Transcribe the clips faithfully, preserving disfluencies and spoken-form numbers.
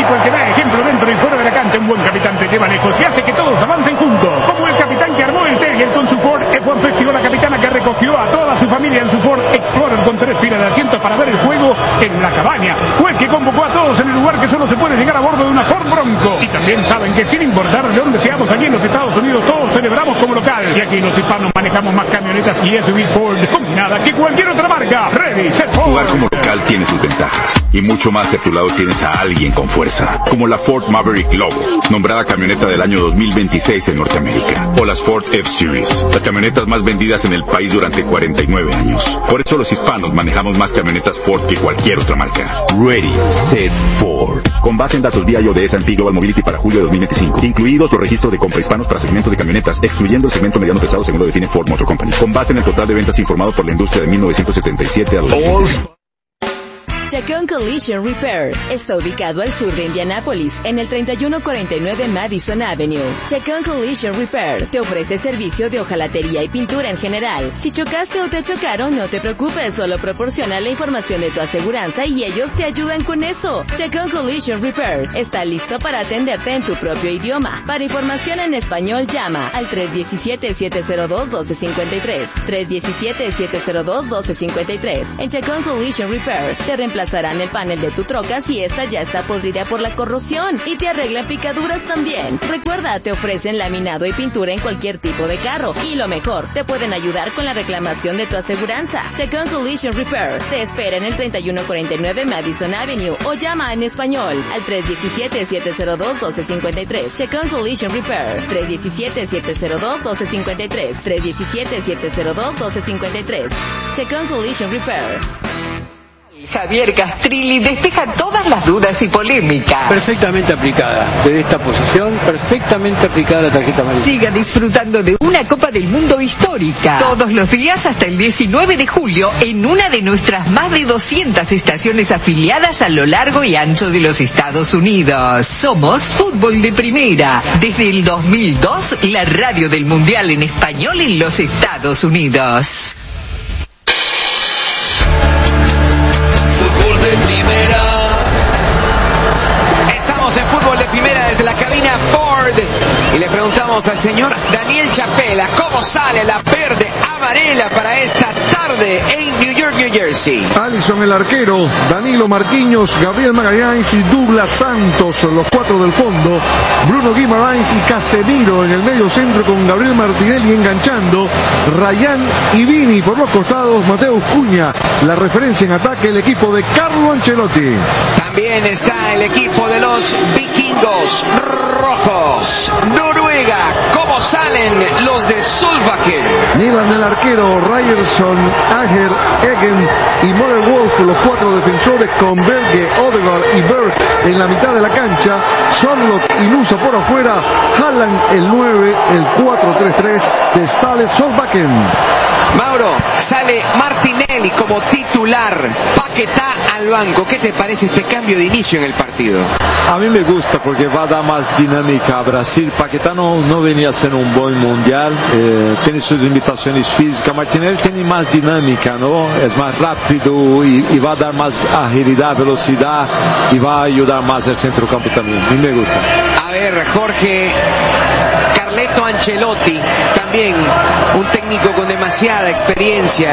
único el que da ejemplo dentro y fuera de la cancha. Un buen capitán te lleva lejos y hace que todos avancen juntos. Como el capitán que armó el Terrier con su Ford F uno Festival, la capitana que recogió a toda su familia en su Ford Explorer con tres filas de asientos para ver el juego en la cabaña. O el que convocó a todos en el lugar que solo se puede llegar a bordo de una Ford Bronco. Y también saben que sin importar de dónde seamos aquí en los Estados Unidos, todos celebramos como local. Y aquí los hispanos manejamos más camionetas y S U V Ford combinadas que cualquier otra marca. Ready, set, Ford. Jugar como local tiene sus ventajas. Y mucho más si a tu lado tienes a alguien con fuerza. Como la Ford Maverick Lobo, nombrada camioneta del año dos mil veintiséis en Norteamérica. O las Ford F-Series, las camionetas más vendidas en el país durante cuarenta y nueve años. Por eso los hispanos manejamos más camionetas Ford que cualquier otra marca. Ready, set, Ford. Con base en datos vía I O de S and P Global Mobility para julio de dos mil veinticinco. Incluidos los registros de compra hispanos para segmentos de camionetas, excluyendo el segmento mediano pesado según lo define Ford Motor Company. Con base en el total de ventas informado por la industria de mil novecientos setenta y siete a dos mil. Chacón Collision Repair está ubicado al sur de Indianápolis, en el treinta y uno cuarenta y nueve Madison Avenue. Chacón Collision Repair te ofrece servicio de hojalatería y pintura en general. Si chocaste o te chocaron, no te preocupes, solo proporciona la información de tu aseguranza y ellos te ayudan con eso. Chacón Collision Repair está listo para atenderte en tu propio idioma. Para información en español, llama al tres uno siete, siete cero dos, uno dos cinco tres, tres uno siete, siete cero dos, uno dos cinco tres. En Chacón Collision Repair te reemplazarán el panel de tu troca si esta ya está podrida por la corrosión y te arreglan picaduras también. Recuerda, te ofrecen laminado y pintura en cualquier tipo de carro y lo mejor, te pueden ayudar con la reclamación de tu aseguranza. Chacón Collision Repair te espera en el treinta y uno cuarenta y nueve Madison Avenue o llama en español al tres uno siete, siete cero dos, uno dos cinco tres. Chacón Collision Repair tres uno siete, siete cero dos, uno dos cinco tres, tres uno siete, siete cero dos, uno dos cinco tres. Chacón Collision Repair. Javier Castrilli despeja todas las dudas y polémicas. Perfectamente aplicada. Desde esta posición, perfectamente aplicada la tarjeta amarilla. Siga disfrutando de una Copa del Mundo histórica. Todos los días hasta el diecinueve de julio en una de nuestras más de doscientas estaciones afiliadas a lo largo y ancho de los Estados Unidos. Somos Fútbol de Primera. Desde el dos mil dos, la radio del Mundial en español en los Estados Unidos. Estamos en Fútbol de Primera desde la cabina Ford y le preguntamos al señor Daniel Chapela cómo sale la verde amarela para esta tarde en New York, New Jersey. Alisson el arquero, Danilo Marquinhos, Gabriel Magallanes y Douglas Santos, los cuatro del fondo, Bruno Guimaraes y Casemiro en el medio centro con Gabriel Martinelli enganchando, Rayán y Vini por los costados, Mateus Cunha, la referencia en ataque, el equipo de Carlo Ancelotti. También está el equipo de los vikingos rojos, Noruega. ¿Cómo salen los de Solbakken? Nilan el arquero, Ryerson, Ager, Egen y Moller Wolf, los cuatro defensores con Berge, Odegaard y Berg en la mitad de la cancha, Sonlot y Nusa por afuera, Haaland el nueve, el cuatro tres tres de Ståle Solbakken. Mauro, sale Martinelli como titular, Paquetá al banco. ¿Qué te parece este cambio de inicio en el partido? A mí me gusta porque va a dar más dinámica a Brasil. Paquetá no, no venía haciendo un buen mundial, eh, tiene sus limitaciones físicas. Martinelli tiene más dinámica, ¿no? Es más rápido y, y va a dar más agilidad, velocidad y va a ayudar más al centrocampo también. A mí me gusta. A ver, Jorge, Carleto Ancelotti, también un técnico con demasiada experiencia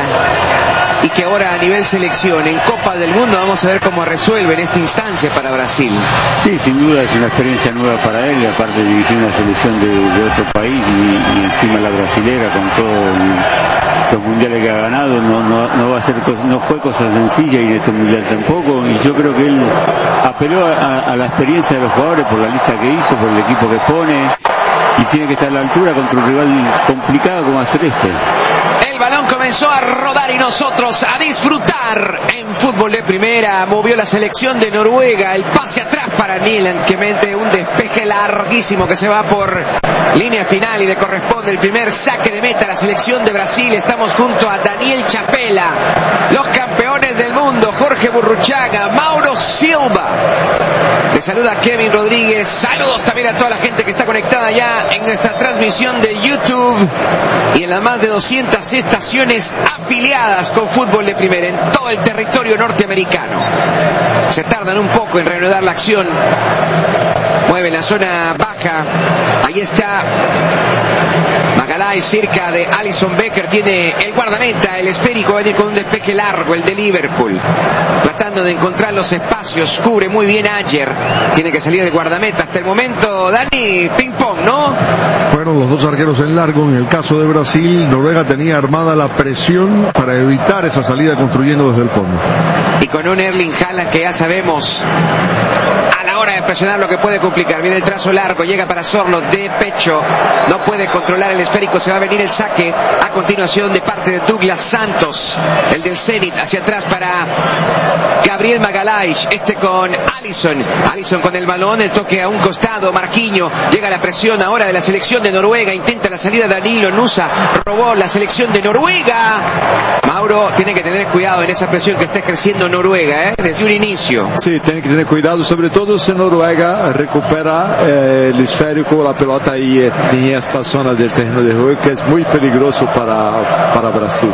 y que ahora a nivel selección en Copa del Mundo vamos a ver cómo resuelve en esta instancia para Brasil. Sí, sin duda es una experiencia nueva para él, y aparte de dirigir una selección de, de otro país y, y encima la brasilera con todos los mundiales que ha ganado, no, no, no va a ser cosa, no fue cosa sencilla y en este mundial tampoco, y yo creo que él apeló a, a la experiencia de los jugadores por la lista que hizo, por el equipo que pone, y tiene que estar a la altura contra un rival complicado como hacer este. El balón comenzó a rodar y nosotros a disfrutar en Fútbol de Primera. Movió la selección de Noruega, el pase atrás para Nilan, que mete un despeje larguísimo que se va por línea final y le corresponde el primer saque de meta a la selección de Brasil. Estamos junto a Daniel Chapela, los campeones del mundo, Jorge Jorge Burruchaga, Mauro Silva. Le saluda Kevin Rodríguez. Saludos también a toda la gente que está conectada ya en nuestra transmisión de YouTube y en las más de doscientas estaciones afiliadas con fútbol de primera en todo el territorio norteamericano. Se tardan un poco en reanudar la acción. Mueve la zona baja. Ahí está Magalhães cerca de Alisson Becker. Tiene el guardameta, el esférico, va a venir con un despeje largo, el de Liverpool. Tratando de encontrar los espacios. Cubre muy bien Ayer. Tiene que salir el guardameta. Hasta el momento, Dani, ping pong, ¿no? Fueron los dos arqueros en largo. En el caso de Brasil, Noruega tenía armada la presión para evitar esa salida construyendo desde el fondo. Y con un Erling Haaland que ya sabemos a la hora de presionar lo que puede complicar. Viene el trazo largo, llega para Sorlo de pecho, no puede controlar el esférico, se va a venir el saque a continuación de parte de Douglas Santos, el del Zenit, hacia atrás para Gabriel Magalhães, este con Alisson, Alisson con el balón, el toque a un costado, Marquinhos, llega la presión ahora de la selección de Noruega, intenta la salida Danilo Nusa, robó la selección de Noruega. Mauro tiene que tener cuidado en esa presión que está ejerciendo Noruega, ¿eh? Desde un inicio. Sí, tiene que tener cuidado, sobre todo si Noruega recupera eh, el esférico, la pelota ahí en esta zona del terreno de juego, que es muy peligroso para, para Brasil.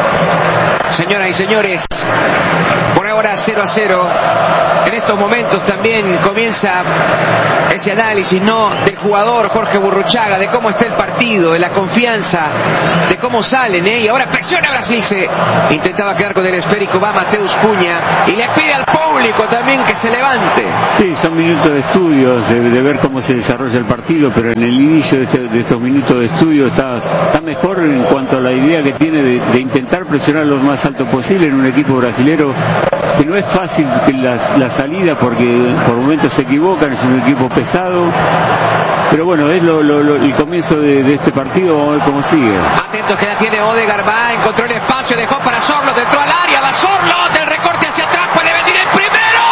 Señoras y señores, por ahora cero a cero. En estos momentos también comienza ese análisis, ¿no?, del jugador Jorge Burruchaga, de cómo está el partido, de la confianza, de cómo salen, ¿eh? Y ahora presiona Brasil, se intentaba quedar con el esférico, va Mateus Cunha y le pide al público también que se levante. Sí, son minutos de estudios, de, de ver cómo se desarrolla el partido, pero en el inicio de, este, de estos minutos de estudio está, está mejor en cuanto a la idea que tiene de, de intentar presionar lo más alto posible en un equipo brasilero que no es fácil que las, la salida, porque por momentos se equivocan, es un equipo pesado, pero bueno, es lo, lo, lo, el comienzo de, de este partido. Vamos a ver cómo sigue. Atentos que la tiene Odegaard, va, encontró el espacio, dejó para Sorloth, entró al área, va Sorloth, el recorte hacia atrás, puede venir el primero.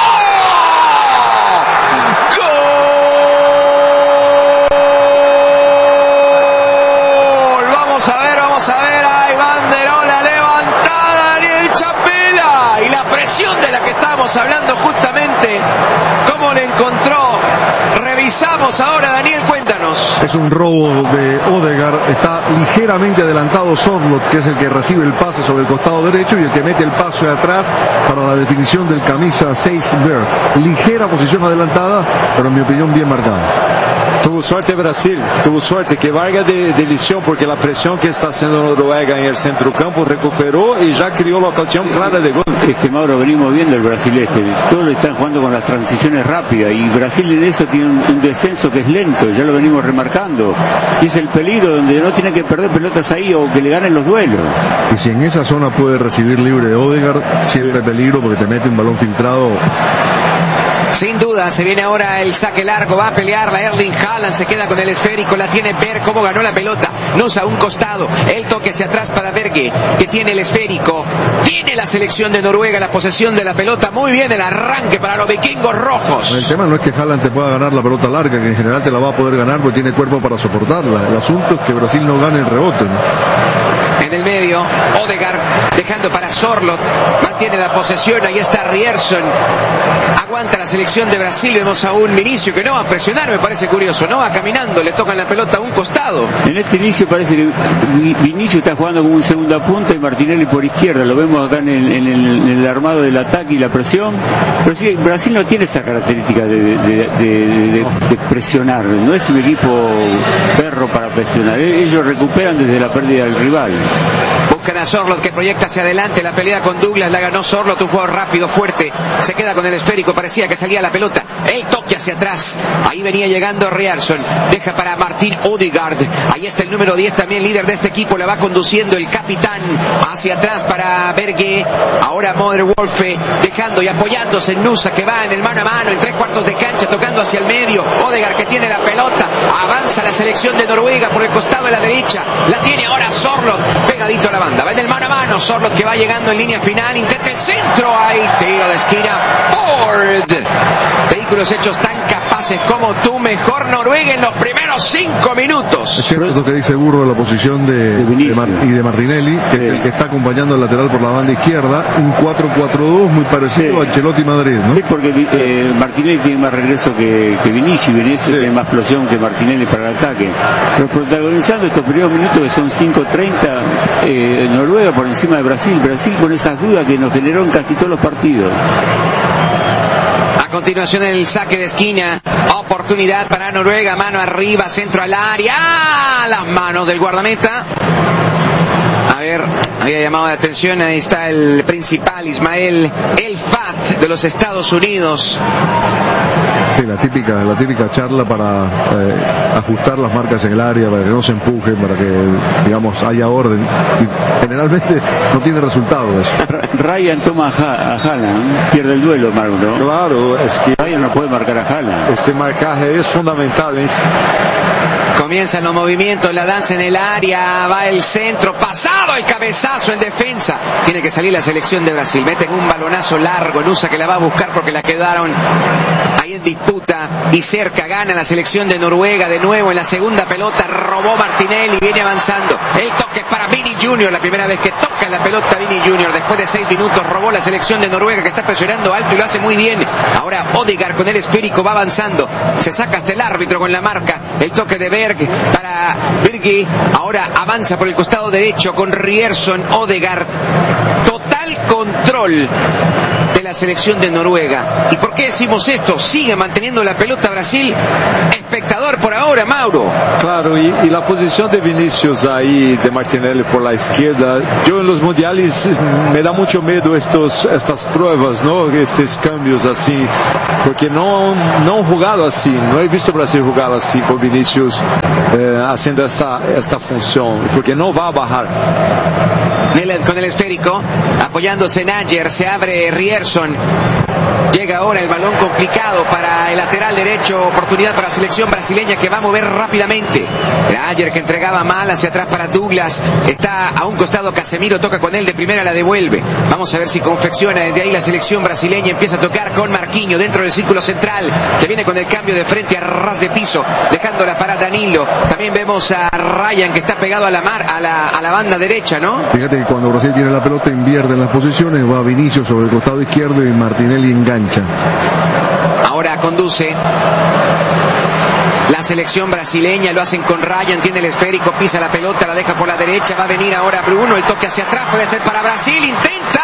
¡Gol! Vamos a ver, vamos a ver, ahí banderola levantada, Daniel Chapela, y la presión de la que estábamos hablando justamente, cómo le encontró. Revisamos ahora, Daniel, cuéntanos. Es un robo de Odegaard, está ligeramente adelantado Sorloth, que es el que recibe el pase sobre el costado derecho y el que mete el pase de atrás para la definición del camisa seis Berg. Ligera posición adelantada, pero en mi opinión bien marcada. Tuvo suerte Brasil, tuvo suerte que valga de, de lición, porque la presión que está haciendo Noruega en el centro campo recuperó y ya creó la ocasión clara de gol. Es que, Mauro, venimos viendo el Brasil este, todos lo están jugando con las transiciones rápidas y Brasil en eso tiene un, un descenso que es lento, ya lo venimos remarcando, y es el peligro donde no tiene que perder pelotas ahí o que le ganen los duelos. Y si en esa zona puede recibir libre Odegaard, siempre peligro porque te mete un balón filtrado. Sin duda, se viene ahora el saque largo, va a pelear la Erling Haaland, se queda con el esférico, la tiene Berg, cómo ganó la pelota, Nusa a un costado, el toque hacia atrás para Berge, que tiene el esférico, tiene la selección de Noruega la posesión de la pelota, muy bien el arranque para los vikingos rojos. El tema no es que Haaland te pueda ganar la pelota larga, que en general te la va a poder ganar porque tiene cuerpo para soportarla, el asunto es que Brasil no gane el rebote, ¿no? En el medio, Odegaard dejando para Sorloth, mantiene la posesión, ahí está Ryerson, aguanta la selección de Brasil, vemos a un Vinicius que no va a presionar, me parece curioso, no va caminando, le tocan la pelota a un costado. En este inicio parece que Vinicius está jugando como un segunda punta y Martinelli por izquierda, lo vemos acá en el, en el, en el armado del ataque y la presión, pero sí, Brasil no tiene esa característica de, de, de, de, de presionar, no es un equipo perro para presionar, ellos recuperan desde la pérdida del rival. Buscan a Sorloth que proyecta hacia adelante, la pelea con Douglas, la ganó Sorloth, un jugador rápido, fuerte, se queda con el esférico, parecía que salía la pelota, el toque hacia atrás, ahí venía llegando Ryerson, deja para Martin Odegaard, ahí está el número diez también, líder de este equipo, la va conduciendo el capitán, hacia atrás para Berge, ahora Moder Wolfe, dejando y apoyándose en Nusa que va en el mano a mano, en tres cuartos de cancha, tocando hacia el medio, Odegaard que tiene la pelota, avanza la selección de Noruega por el costado de la derecha, la tiene ahora Sorloth, pegadito a la banda, va en el mano a mano, Sorloth que va llegando en línea final, intenta el centro, ahí tiro de esquina, Ford, vehículo los hechos tan capaces como tú. Mejor Noruega en los primeros cinco minutos. Es cierto lo que dice Burro de la posición de, de, de Mar, y de Martinelli, que sí. es el que está acompañando al lateral por la banda izquierda. Un cuatro cuatro dos muy parecido sí. a Ancelotti Madrid, ¿no? Sí, porque eh, Martinelli tiene más regreso que, que Vinicius. Vinicius sí. tiene más explosión que Martinelli para el ataque. Pero protagonizando estos primeros minutos que son cinco treinta, eh, Noruega por encima de Brasil. Brasil con esas dudas que nos generó en casi todos los partidos. A continuación el saque de esquina, oportunidad para Noruega, mano arriba, centro al área, ¡ah! Las manos del guardameta. A ver, había llamado la atención, ahí está el principal, Ismael El Fat de los Estados Unidos. Sí, la típica, la típica charla para eh, ajustar las marcas en el área, para que no se empujen, para que, digamos, haya orden. Y generalmente no tiene resultado eso. Ryan toma a Haaland, pierde el duelo, Marco, ¿no? Claro, es que Ryan no puede marcar a Haaland. Este marcaje es fundamental, ¿eh? Comienzan los movimientos, la danza en el área, va el centro, pasado el cabezazo en defensa. Tiene que salir la selección de Brasil. Meten un balonazo largo, Nusa que la va a buscar porque la quedaron ahí en disputa y cerca. Gana la selección de Noruega de nuevo en la segunda pelota. Robó Martinelli, viene avanzando. El toque para Vini Junior, la primera vez que toca la pelota Vini Junior. Después de seis minutos robó la selección de Noruega que está presionando alto y lo hace muy bien. Ahora Odegaard con el esférico va avanzando. Se saca hasta el árbitro con la marca. El toque de Berg para Birgi. Ahora avanza por el costado derecho con Ryerson. Odegaard. Total control de la selección de Noruega. ¿Y por qué decimos esto? Sigue manteniendo la pelota Brasil. Espectador por ahora, Mauro. Claro, y, y la posición de Vinicius ahí, de Martinelli por la izquierda. Yo en los mundiales me da mucho miedo estos, estas pruebas, ¿no? Estos cambios así, porque no, no han jugado así. No he visto Brasil jugar así con Vinicius eh, haciendo esta, esta función, porque no va a bajar. Con el esférico, apoyándose en Ayer, se abre Ryerson. Llega ahora el balón complicado para el lateral derecho, oportunidad para la selección brasileña que va a mover rápidamente. Era Ayer que entregaba mal hacia atrás para Douglas, está a un costado Casemiro, toca con él de primera, la devuelve. Vamos a ver si confecciona desde ahí la selección brasileña, empieza a tocar con Marquinhos dentro del círculo central, que viene con el cambio de frente a ras de piso, dejándola para Danilo. También vemos a Ryan que está pegado a la, mar, a la, a la banda derecha, ¿no? Fíjate que cuando Brasil tiene la pelota invierte en las posiciones, va Vinicius sobre el costado izquierdo y Martinelli engancha. Ahora conduce la selección brasileña, lo hacen con Ryan, tiene el esférico, pisa la pelota, la deja por la derecha, va a venir ahora Bruno, el toque hacia atrás puede ser para Brasil, intenta.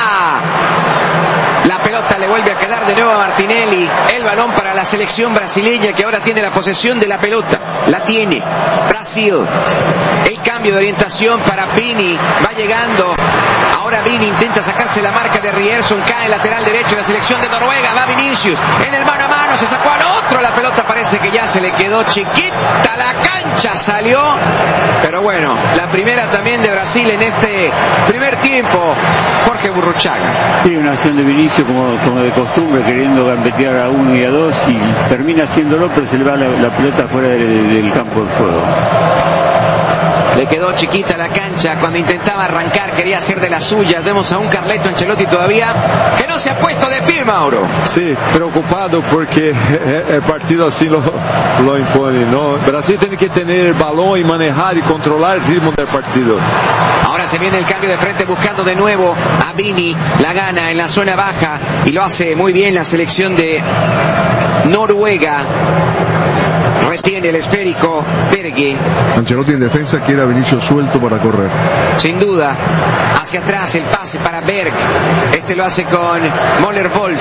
La pelota le vuelve a quedar de nuevo a Martinelli. El balón para la selección brasileña que ahora tiene la posesión de la pelota. La tiene Brasil. El cambio de orientación para Vini. Va llegando. Ahora Vini intenta sacarse la marca de Ryerson. Cae el lateral derecho de la selección de Noruega. Va Vinicius. En el mano a mano. Se sacó al otro. La pelota parece que ya se le quedó chiquita. La cancha salió. Pero bueno, la primera también de Brasil en este primer tiempo. Jorge Burruchaga. Tiene una acción de Vinicius como, como de costumbre, queriendo gambetear a uno y a dos y termina haciéndolo, pero se le va la, la pelota fuera del, del campo de juego. Le quedó chiquita la cancha cuando intentaba arrancar, quería hacer de las suyas. Vemos a un Carleto Ancelotti todavía que no se ha puesto de pie, Mauro. Sí, preocupado porque el partido así lo, lo impone, ¿no? Brasil tiene que tener el balón y manejar y controlar el ritmo del partido. Ahora se viene el cambio de frente buscando de nuevo a Vini, la gana en la zona baja y lo hace muy bien la selección de Noruega. Retiene el esférico Berge. Ancelotti en defensa quiere a Vinicius suelto para correr. Sin duda. Hacia atrás el pase para Berg. Este lo hace con Möller Wolf.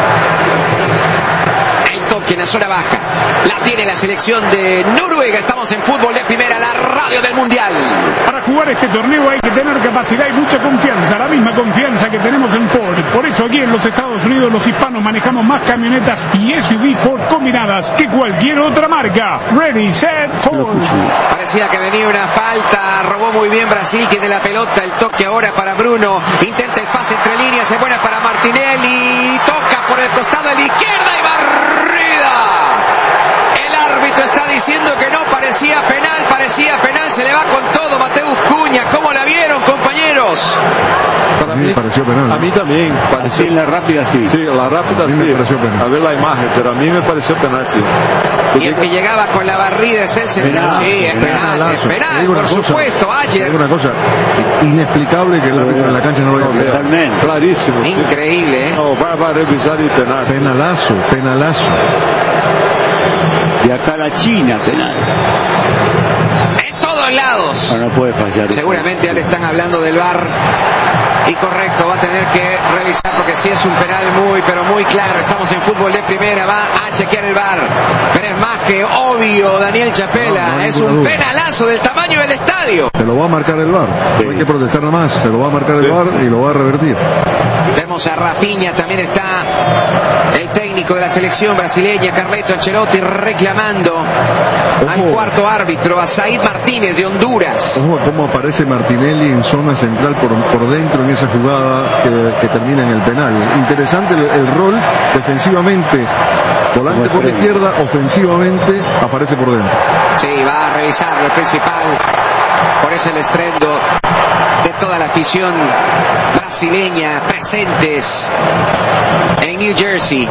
El toque en la zona baja. La tiene la selección de Noruega. Estamos en Fútbol de Primera, la radio del Mundial. Para jugar este torneo hay que tener capacidad y mucha confianza, la misma confianza que tenemos en Ford. Por eso aquí en los Estados Unidos los hispanos manejamos más camionetas y S U V Ford combinadas que cualquier otra marca. Ready, set, Ford. Parecía que venía una falta, robó muy bien Brasil, tiene la pelota, el toque ahora para Bruno, intenta el pase entre líneas, es buena para Martinelli, toca por el costado de la izquierda y barrida. El árbitro está diciendo que no, parecía penal, parecía penal, se le va con todo Mateus Cunha. ¿Cómo la vieron, compañeros? números. Para mí, me pareció penal. A mí también. Así en la rápida sí. Sí, la rápida A mí sí. me pareció penal. A ver la imagen, pero a mí me pareció penalti. Y el que llegaba con la barrida es el central. Penal, Sí, es penal, penal, es Penalazo. Te penal, digo por una cosa, supuesto. te digo Ayer. una cosa inexplicable que el árbitro en la cancha no lo haya pitado. Totalmente. Clarísimo. Increíble, ¿eh? No, va, va a revisar y penal. Penalazo, penalazo. Y acá la China, penal. En todos lados. No, no puede fallar. Seguramente ya le están hablando del V A R. Y correcto, va a tener que revisar porque sí es un penal muy, pero muy claro. Estamos en fútbol de primera, va a chequear el V A R. Pero es más que obvio, Daniel Chapela. No, no hay es ninguna un duda. penalazo del tamaño del estadio. Se lo va a marcar el V A R. Sí. No hay que protestar nada más. Se lo va a marcar el V A R y lo va a revertir. Vemos a Rafinha, también está el técnico de la selección brasileña, Carleto Ancelotti, reclamando al cuarto árbitro, a Said Martínez de Honduras. Ojo a cómo aparece Martinelli en zona central por, por dentro en esa jugada que, que termina en el penal. Interesante el, el rol defensivamente. Volante por la izquierda, ofensivamente aparece por dentro. Sí, va a revisar el principal. Por eso el estrendo de toda la afición brasileña presentes en New Jersey.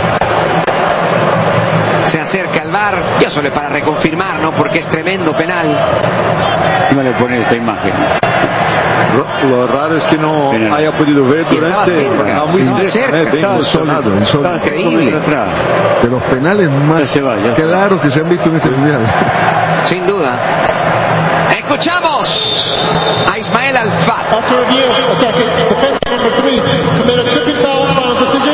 Se acerca al V A R, ya solo para reconfirmar, ¿no? Porque es tremendo penal. No le pone esta imagen. Lo raro es que no Penal. haya podido ver Y estaba durante. cerca, Estaba muy estaba cerca, cerca. eh, bien Estaba emocionado. sólido, sólido. Estaba cinco Increíble. metros atrás. De los penales más Ya se va, ya se va. claros que se han visto en este mundial. Sin duda. Escuchamos a Ismael Alfat. After review, attacking defender number three committed a tricky foul. Final decision.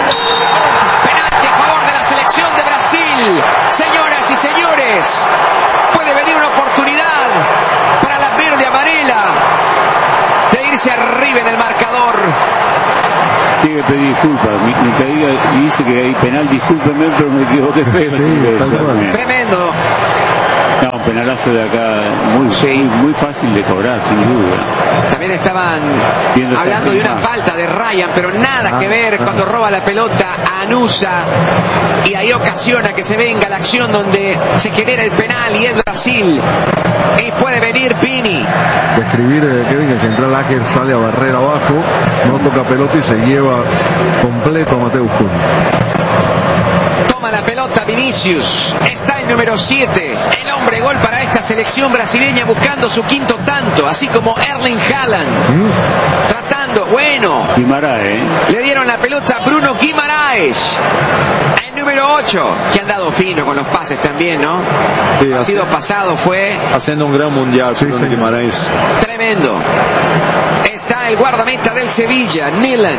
Penalti a favor de la selección de Brasil. Señoras y señores, puede venir una oportunidad para la verde amarela de irse arriba en el marcador. Tiene que pedir disculpas. Mi, mi caída y dice que hay penal, discúlpeme, pero me equivoqué feo. Sí, tal cual. Tremendo. No, un penalazo de acá muy, Sí. muy, muy fácil de cobrar, sin duda. También estaban Viendo hablando de una esta falta de Ryan, pero nada Ah, que ver ah. cuando roba la pelota a Anusa y ahí ocasiona que se venga la acción donde se genera el penal y es Brasil. Y puede venir Pini. Describir eh, Kevin, el central Ager sale a barrer abajo, no toca pelota y se lleva completo a Mateus Cunha. Toma la pelota Vinicius. Está el número siete. El hombre gol para esta selección brasileña buscando su quinto tanto. Así como Erling Haaland. ¿Mm? Tratando, bueno. Guimaraes, ¿eh? Le dieron la pelota a Bruno Guimaraes. El número ocho. Que han dado fino con los pases también, ¿no? Sí, El partido hace- pasado fue Haciendo un gran mundial, Sí, Bruno sí. Guimarães. tremendo. Está el guardameta del Sevilla, Nilan.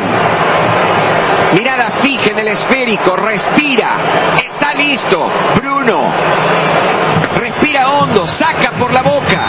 Mirada fija en el esférico, respira, está listo. Bruno respira hondo, saca por la boca.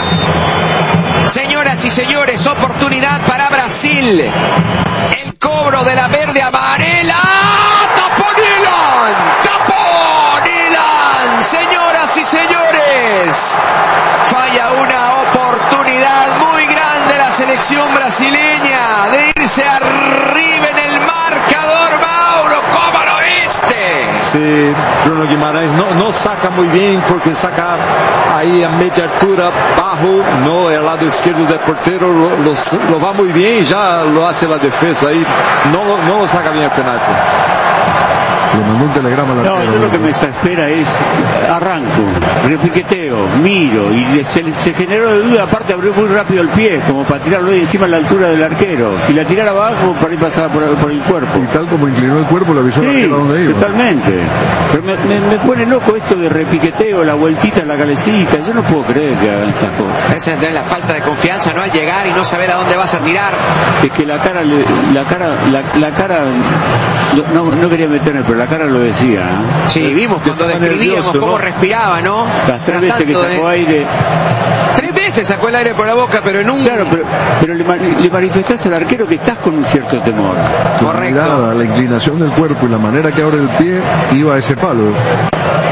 Señoras y señores, oportunidad para Brasil. El cobro de la verde amarela. ¡Tapó Nilan! ¡Tapó Nilan! Señoras y señores, falla una oportunidad muy grande la selección brasileña de irse arriba en el marcador. Mauro, ¿cómo lo viste? Sí, Bruno Guimarães no, no saca muy bien porque saca ahí a media altura, bajo, no el lado izquierdo del portero, lo, lo, lo va muy bien y ya lo hace la defensa ahí, no, lo- no lo saca bien el penalti. Le mandó un telegrama al No, arquero. yo lo que me exaspera es arranco, repiqueteo, miro y se, se generó de duda, aparte abrió muy rápido el pie, como para tirarlo ahí encima a la altura del arquero. Si la tirara abajo, por ahí pasaba por, por el cuerpo. Y tal como inclinó el cuerpo, le avisó al Sí, arquero a dónde iba. totalmente. Pero me, me, me pone loco esto de repiqueteo, la vueltita, la calecita. Yo no puedo creer que hagan estas cosas. Esa es la falta de confianza, ¿no? Al llegar y no saber a dónde vas a tirar. Es que la cara, le- la cara, la, la cara, no, no quería meterme, pero la cara lo decía. ¿eh? Sí, vimos cuando estaba describíamos nervioso, cómo ¿no? respiraba, ¿no? Las tres veces que Tratando sacó de- aire. Tres veces sacó el aire por la boca, pero en un... Claro, pero, pero le, mani- le manifestás al arquero que estás con un cierto temor. La Correcto. mirada, la inclinación del cuerpo y la manera que abre el pie iba a ese palo.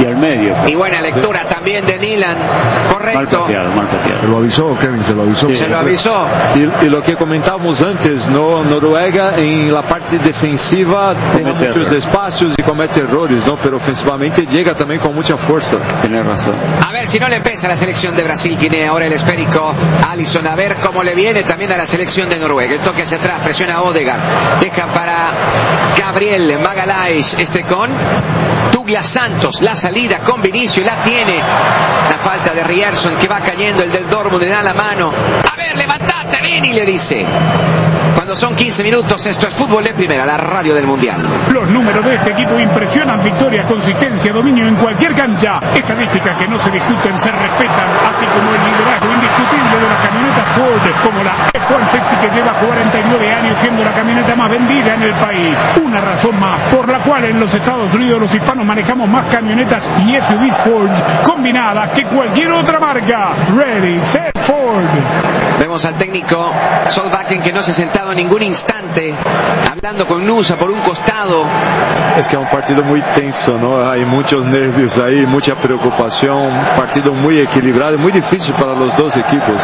y al medio. Y buena lectura también de Nilan, correcto. Mal pateado, mal pateado. Se lo avisó, Kevin, se lo avisó. Sí, se lo avisó. Y, y lo que comentábamos antes, ¿no? Noruega en la parte defensiva tiene Comete muchos errores. espacios y comete errores, ¿no? Pero ofensivamente llega también con mucha fuerza. Tienes razón. A ver si no le pesa a la selección de Brasil. Tiene ahora el esférico Alisson. A ver cómo le viene también a la selección de Noruega. El toque hacia atrás, presiona a Odegaard. Deja para Gabriel Magalhaes. Este con Douglas Santos. La salida con Vinicius. La tiene. La falta de Ryerson que va cayendo. El del Dortmund le da la mano. A ver, levantate, Vini, le dice. Cuando son quince minutos, esto es Fútbol de Primera, la radio del Mundial. Los números de este equipo impresionan: victoria, consistencia, dominio en cualquier cancha. Estadísticas que no se discuten, se respetan, así como el liderazgo indiscutible de la camioneta Ford, como la F ciento cincuenta que lleva cuarenta y nueve años siendo la camioneta más vendida en el país. Una razón más por la cual en los Estados Unidos los hispanos manejamos más camionetas y S U Vs Ford combinadas que cualquier otra marca. Ready, set, Ford. Vemos al técnico Solbakken que no se ha sentado en ningún instante, hablando con Nusa por un costado. Es que es un partido muy tenso, ¿no? Hay muchos nervios ahí, mucha preocupación, un partido muy equilibrado, muy difícil para los dos equipos.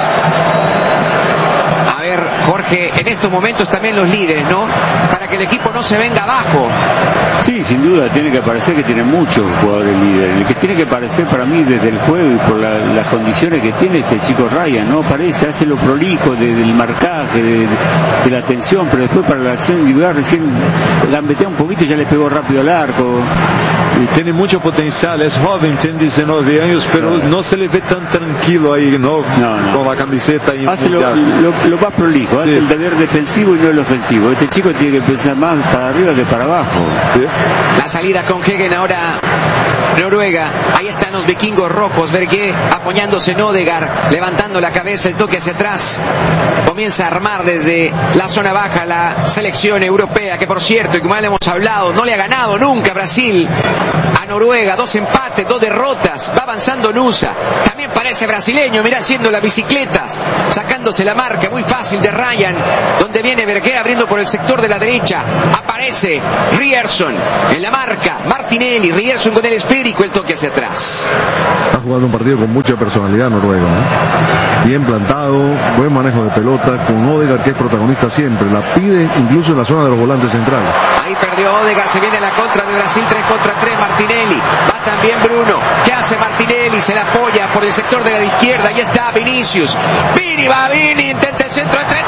A ver, Jorge, en estos momentos también los líderes, ¿no? Para que el equipo no se venga abajo. Sí, sin duda, tiene que parecer que tiene muchos jugadores líderes. El que tiene que parecer para mí desde el juego y por la, las condiciones que tiene este chico Ryan, ¿no? Parece, hace lo prolijo de, del marcaje, de, de la atención, pero después para la acción individual recién gambetea un poquito y ya le pegó rápido al arco. Y tiene mucho potencial, es joven, tiene diecinueve años, pero no, no se le ve tan tranquilo ahí, ¿no? No, no. Con la camiseta. Hace lo, lo, lo más prolijo, hace sí. El deber defensivo y no el ofensivo. Este chico tiene que pensar más para arriba que para abajo. Sí. La salida con Hegen ahora Noruega. Ahí están los vikingos rojos. Bergué apoyándose en Odegaard, levantando la cabeza, el toque hacia atrás. Comienza a armar desde la zona baja la selección europea, que por cierto, y como ya le hemos hablado, no le ha ganado nunca Brasil a Noruega. Dos empates, dos derrotas. Va avanzando Nusa. También parece brasileño, mira, haciendo las bicicletas, sacándose la marca muy fácil de Ryan, donde viene Bergué abriendo por el sector de la derecha. Aparece Ryerson en la marca. Martinelli, Ryerson con el esférico, el toque hacia atrás. Está jugando un partido con mucha personalidad Noruega, ¿eh? Bien plantado, buen manejo de pelota, con Odegaard que es protagonista siempre, la pide incluso en la zona de los volantes centrales. Ahí perdió Odegaard, se viene la contra de Brasil, tres contra tres, Martinelli, va también Bruno. ¿Qué hace Martinelli? Se la apoya por el sector de la izquierda, ahí está Vinicius. Vini, va Vini, intenta el centro entre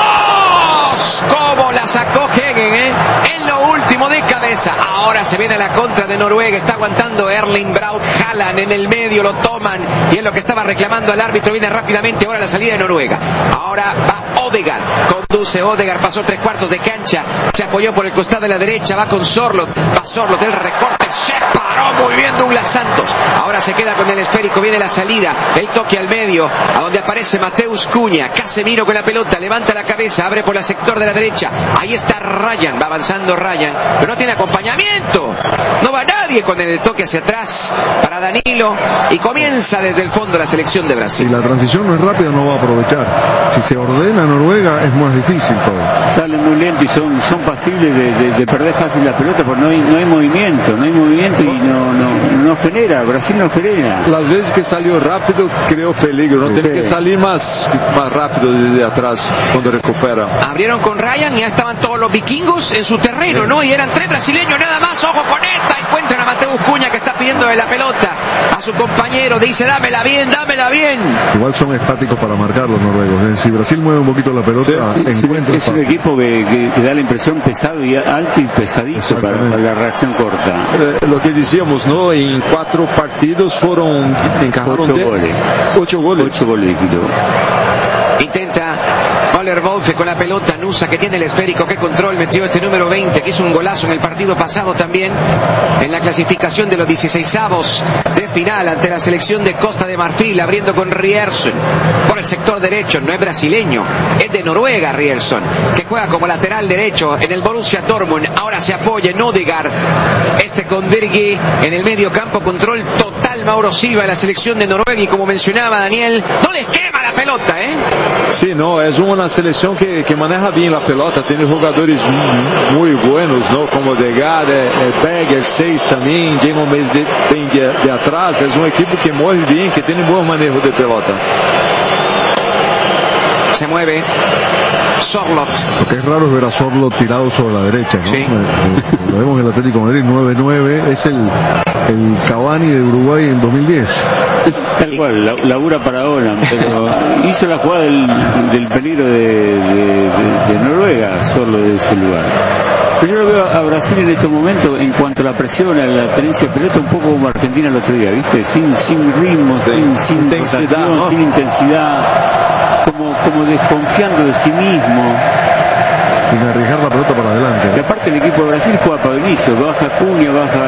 dedos. ¿Cómo la sacó Hegen, eh? En lo último de cabeza. Ahora se viene la contra de Noruega, está aguantando Erling Braut Haaland en el medio, lo toman y es lo que estaba reclamando al árbitro. Viene rápidamente ahora la salida de Noruega. Ahora va Odegaard, conduce Odegaard, pasó tres cuartos de cancha, se apoyó por el costado de la derecha, va con Sorloth, va Sorloth del recorte, se paró muy bien Douglas Santos. Ahora se queda con el esférico, viene la salida, el toque al medio, a donde aparece Mateus Cunha. Casemiro con la pelota, levanta la cabeza, abre por el sector de la derecha, ahí está Ryan, va avanzando Ryan, pero no tiene acompañamiento, no va nadie con el toque hacia atrás para Danilo, y comienza desde el fondo la selección de Brasil. Si la transición no es rápida no va a aprovechar, si se ordena Noruega es más difícil todo. Salen muy lento y son, son pasibles de, de, de perder fácil la pelota porque no hay, no hay movimiento, no hay movimiento y no, no, no genera, Brasil no genera. Las veces que salió rápido creó peligro, no tiene que salir más, más rápido desde atrás cuando recupera. Abrieron con Ryan y ya estaban todos los vikingos en su terreno, ¿no? Y eran tres brasileños nada más, ojo con esta, encuentran a Mateus Cunha que está pidiendo de la pelota a su compañero, dice dámela bien, dámela bien. Igual son estáticos para marcar los noruegos, ¿eh? Si Brasil mueve un poquito la pelota, sí, encuentra. Es un equipo que, que, que da la impresión pesado y alto y pesadito para, para la reacción corta. Eh, lo que decíamos, ¿no? En cuatro partidos fueron encajaron ocho de, goles. Ocho goles. Ocho goles líquidos. Intenta Möller Wolfe con la pelota, Nusa que tiene el esférico, qué control metió este número veinte que hizo un golazo en el partido pasado también en la clasificación de los dieciseisavos de final ante la selección de Costa de Marfil, abriendo con Ryerson por el sector derecho. No es brasileño, es de Noruega Ryerson, que juega como lateral derecho en el Borussia Dortmund. Ahora se apoya en Odegaard, este con Bergué en el medio campo, control total total Mauro Silva en la selección de Noruega y como mencionaba Daniel, no les quema la pelota, ¿eh? Sí, no, es una selección que, que maneja bien la pelota, tiene jugadores muy buenos, ¿no? Como Odegaard, eh, Berger, seis también, Jamon Mendes de, de, de atrás, es un equipo que mueve bien, que tiene buen manejo de pelota. Se mueve Sorloth. Lo que es raro es ver a Sorloth tirado sobre la derecha, ¿no? Sí. Lo vemos en el Atlético de Madrid, nueve nueve, es el, el Cavani de Uruguay en dos mil diez. Es tal cual, la, labura para Holland, pero hizo la jugada del, del peligro de, de, de, de Noruega, solo de ese lugar. Pero yo lo veo a Brasil en estos momentos, en cuanto a la presión, a la tenencia de pelota, un poco como Argentina el otro día, ¿viste? Sin, sin ritmo, sí. sin, sin intensidad, ¿no? Sin intensidad, como, como desconfiando de sí mismo. Sin arriesgar la pelota para adelante. Y aparte el equipo de Brasil juega para Vinicius, baja Cunha,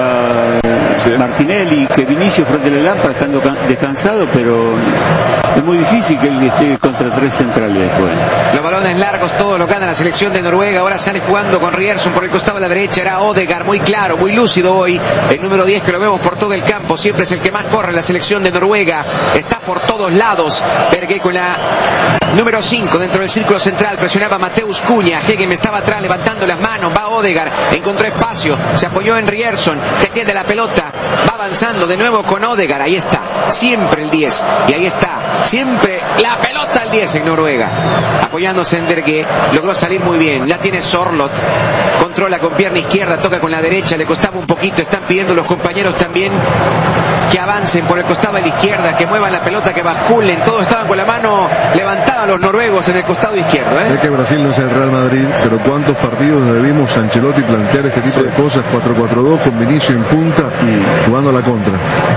baja sí. Martinelli, que Vinicius frente al Lampard estando descansado, pero es muy difícil que él esté contra tres centrales después. Los balones largos, todo lo gana la selección de Noruega. Ahora sale jugando con Ryerson por el costado de la derecha. Era Odegaard, muy claro, muy lúcido hoy. El número diez que lo vemos por todo el campo. Siempre es el que más corre en la selección de Noruega. Está por todos lados. Berge con la número cinco dentro del círculo central. Presionaba a Mateus Cunha. Hegem estaba atrás levantando las manos. Va Odegaard. Encontró espacio. Se apoyó en Ryerson, que tiene la pelota. Va avanzando de nuevo con Odegaard. Ahí está. Siempre el diez. Y ahí está. Siempre la pelota al diez en Noruega. Apoyándose en Berge. Logró salir muy bien. La tiene Sorloth. Controla con pierna izquierda. Toca con la derecha. Le costaba un poquito. Están pidiendo los compañeros también que avancen por el costado de la izquierda. Que muevan la pelota. Que basculen. Todos estaban con la mano levantada los noruegos en el costado izquierdo, ¿eh? Es que Brasil no es el Real Madrid. Pero cuántos partidos donde vimos a Ancelotti plantear este tipo sí. de cosas. cuatro cuatro dos con Vinicius en punta. Mm. Jugando a la contra.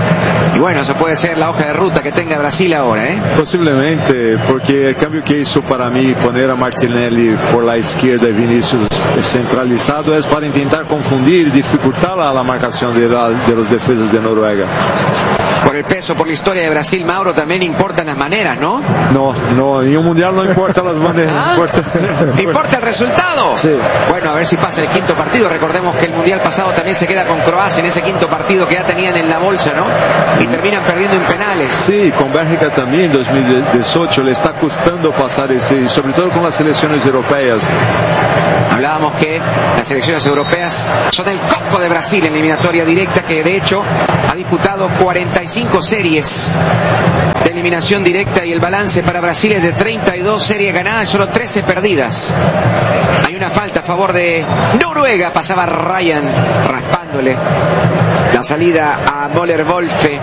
Y bueno, eso puede ser la hoja de ruta que tenga Brasil ahora, ¿eh? Posiblemente, porque el cambio que hizo para mí poner a Martinelli por la izquierda y Vinicius centralizado es para intentar confundir y dificultar la, la marcación de, la, de los defensas de Noruega. Por el peso, por la historia de Brasil, Mauro, también importan las maneras, ¿no? No, no, en un mundial no importa las maneras. ¿Ah? Importa... ¿Importa el resultado? Sí. Bueno, a ver si pasa el quinto partido. Recordemos que el mundial pasado también se queda con Croacia en ese quinto partido que ya tenían en la bolsa, ¿no? Y terminan perdiendo en penales. Sí, con Bélgica también en dos mil dieciocho le está costando pasar ese, sobre todo con las selecciones europeas. Hablábamos que las selecciones europeas son el coco de Brasil en eliminatoria directa, que de hecho ha disputado cuarenta y cinco series de eliminación directa y el balance para Brasil es de treinta y dos series ganadas y solo trece perdidas. Hay una falta a favor de Noruega. Pasaba Ryan raspándole la salida a Möller Wolfe.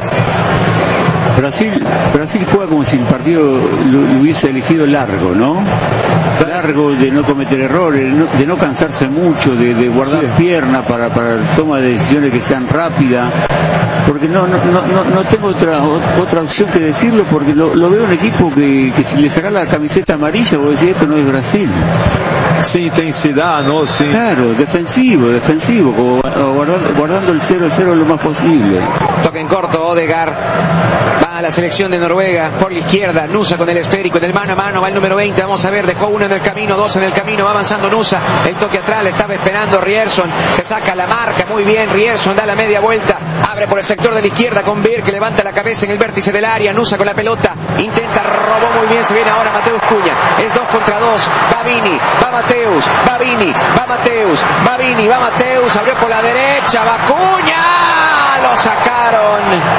Brasil, Brasil juega como si el partido lo, lo hubiese elegido largo, ¿no? Largo, de no cometer errores, de no cansarse mucho, de, de guardar sí. pierna para, para toma de decisiones que sean rápidas. Porque no no no no tengo otra otra opción que decirlo, porque lo, lo veo un equipo que, que si le saca la camiseta amarilla, vos decís, esto no es Brasil. Sin intensidad, ¿no? Sin... Claro, defensivo, defensivo, como guardando, guardando el cero cero lo más posible. Toque en corto, Odegaard. Va a la selección de Noruega por la izquierda. Nusa con el esférico, del mano a mano. Va el número veinte. Vamos a ver, dejó uno en el camino, dos en el camino. Va avanzando Nusa. El toque atrás, le estaba esperando Ryerson. Se saca la marca, muy bien. Ryerson da la media vuelta. Abre por el sector de la izquierda con Beer, que levanta la cabeza en el vértice del área. Nusa con la pelota. Intenta, robó muy bien. Se viene ahora Mateus Cunha. Es dos contra dos. Va Vini, va Mateus, va Vini, va Mateus, va Vini, va Mateus. Abrió por la derecha. Va Cunha. Lo sacaron